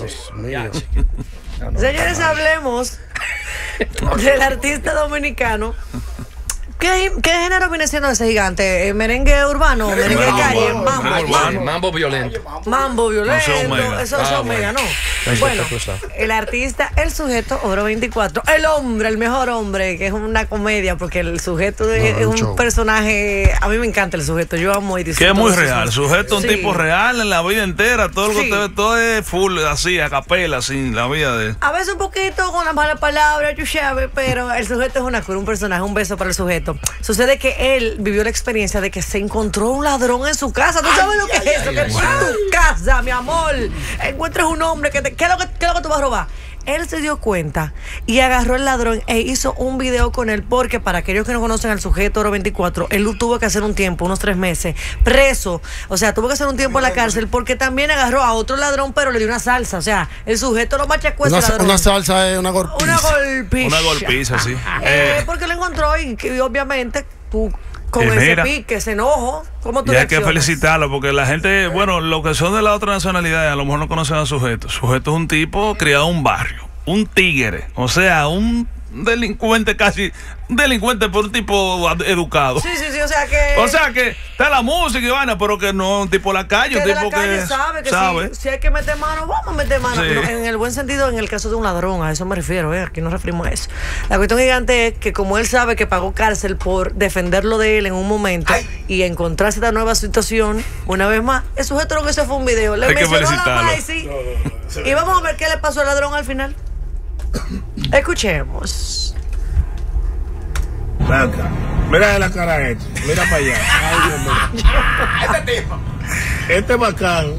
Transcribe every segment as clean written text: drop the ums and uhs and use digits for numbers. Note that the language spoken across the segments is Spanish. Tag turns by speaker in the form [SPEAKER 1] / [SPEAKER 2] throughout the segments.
[SPEAKER 1] Dios mío.
[SPEAKER 2] Señores, hablemos del artista dominicano. ¿Qué género viene siendo ese gigante? ¿Merengue urbano? ¿Merengue de calle?
[SPEAKER 1] Mambo violento.
[SPEAKER 2] Mambo violento. Eso es Omega, ¿no? Bueno, el artista, el sujeto, Oro 24. El hombre, el mejor hombre, que es una comedia, porque el sujeto es un personaje. A mí me encanta el sujeto, yo amo y disfruto.
[SPEAKER 3] Que es muy real. Sujeto, un tipo real en la vida entera. Todo lo que usted ve, todo es full, así, a capela, sin la vida de él.
[SPEAKER 2] A veces un poquito con las malas palabras, pero el sujeto es una cura, un personaje, un beso para el sujeto. Sucede que él vivió la experiencia de que se encontró un ladrón en su casa. ¿Tú sabes lo que es eso? Que en tu casa, mi amor, encuentres un hombre que te... ¿Qué es lo que tú vas a robar? Él se dio cuenta y agarró al ladrón e hizo un video con él, porque para aquellos que no conocen al sujeto Oro 24, él tuvo que hacer un tiempo, unos 3 meses, preso. O sea, tuvo que hacer un tiempo en la cárcel porque también agarró a otro ladrón, pero le dio una salsa. O sea, el sujeto lo machacó ese ladrón.
[SPEAKER 4] Una salsa es una golpiza.
[SPEAKER 3] Una golpiza, sí.
[SPEAKER 2] Porque lo encontró y obviamente tú... Con ese pique, ese enojo, ¿cómo tú
[SPEAKER 3] y hay que felicitarlo, porque la gente, bueno, los que son de la otra nacionalidad, a lo mejor no conocen al sujeto. Sujeto es un tipo criado en un barrio, un tigre, o sea, un delincuente casi, un delincuente por un tipo educado.
[SPEAKER 2] Sí, o sea que
[SPEAKER 3] está la música y vaina, pero que no un tipo de la calle, un tipo que
[SPEAKER 2] sabe. Si hay que meter mano, vamos a meter mano, pero en el buen sentido, en el caso de un ladrón, a eso me refiero, aquí nos referimos a eso. La cuestión gigante es que como él sabe que pagó cárcel por defenderlo de él en un momento y encontrarse esta nueva situación, una vez más, el sujeto lo que hizo fue un video, le mencionó a la Maisy, y vamos a ver qué le pasó al ladrón al final. Escuchemos.
[SPEAKER 4] Mira la cara a este. Mira para allá.
[SPEAKER 5] Este tipo.
[SPEAKER 4] Este bacán.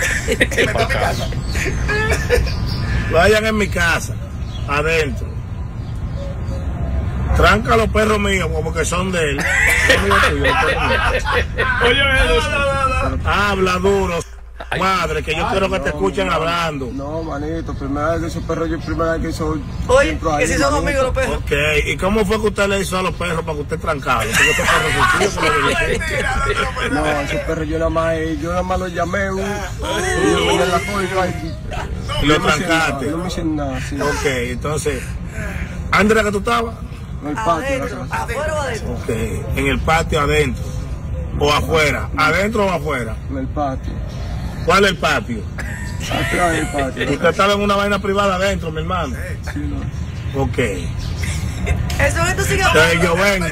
[SPEAKER 4] Vayan en mi casa, adentro. Tranca a los perros míos como que son de él.
[SPEAKER 3] Oye,
[SPEAKER 4] habla duro. Madre, que yo quiero que te escuchen hablando.
[SPEAKER 6] No, manito, primera vez que esos perros, primera vez que soy.
[SPEAKER 2] Oye, que si son amigos los perros.
[SPEAKER 4] Ok, ¿y cómo fue que usted le hizo a los perros para que usted trancara? Porque estos perros
[SPEAKER 6] no, esos perros yo nada más los llamé.
[SPEAKER 4] Y lo trancaste.
[SPEAKER 6] No me dicen nada, sí.
[SPEAKER 4] Ok, entonces, ¿Andrea que tú estabas?
[SPEAKER 6] En el patio.
[SPEAKER 2] ¿Afuera o adentro?
[SPEAKER 4] Ok, en el patio adentro. ¿O afuera? ¿Adentro o afuera?
[SPEAKER 6] En el patio.
[SPEAKER 4] ¿Cuál es el patio?
[SPEAKER 6] Atrás del patio.
[SPEAKER 4] Usted estaba en una vaina privada adentro, mi hermano.
[SPEAKER 6] Sí, no.
[SPEAKER 4] Ok.
[SPEAKER 2] Eso que tú sigues
[SPEAKER 4] Entonces yo vengo.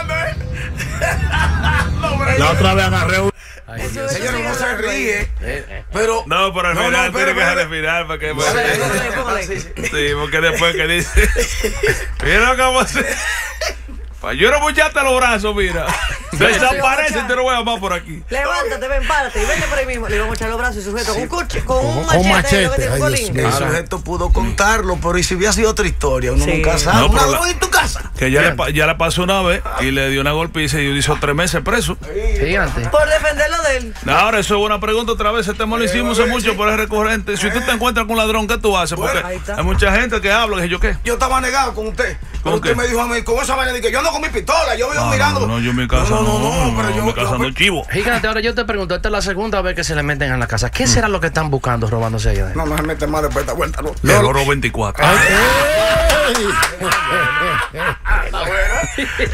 [SPEAKER 4] La otra vez agarré un...
[SPEAKER 5] Señor, no se ríe. Pero.
[SPEAKER 3] No, pero al final tiene que respirar para que. Sí, porque después que dice. Mira cómo hace. Yo no bucharte los brazos, mira. Desaparece y te lo voy a llamar por aquí.
[SPEAKER 2] Levántate, ven, párate y vete por ahí mismo. Le vamos a echar los brazos y sujeto con un machete.
[SPEAKER 5] El sujeto pudo contarlo, pero ¿y si hubiera sido otra historia? Uno nunca sabe.
[SPEAKER 3] No,
[SPEAKER 5] ¿Un ladrón en tu casa?
[SPEAKER 3] Que ya le pasó una vez y le dio una golpiza y hizo 3 meses preso.
[SPEAKER 1] Gigante.
[SPEAKER 2] Por defenderlo de él.
[SPEAKER 3] Ahora, eso es una pregunta otra vez. Este lo hicimos hace mucho, pero es recurrente. Si tú te encuentras con un ladrón, ¿qué tú haces? Porque hay mucha gente que habla, que yo qué.
[SPEAKER 5] Yo estaba negado con usted. Pero usted me dijo a mí, con esa vaina de que yo ando con mi pistola, yo vivo mirando.
[SPEAKER 3] No, yo en mi casa pero yo en mi casa ando chivo.
[SPEAKER 1] Gigante, ahora yo te pregunto, esta es la segunda vez que se le meten en la casa. ¿Qué será lo que están buscando robándose allá adentro?
[SPEAKER 5] No se mete más después de esta vuelta, no.
[SPEAKER 3] El Oro 24.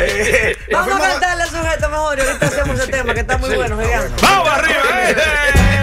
[SPEAKER 2] Vamos a cantarle al sujeto mejor y ahorita hacemos el tema que está muy bueno, gigante.
[SPEAKER 3] ¡Vamos arriba!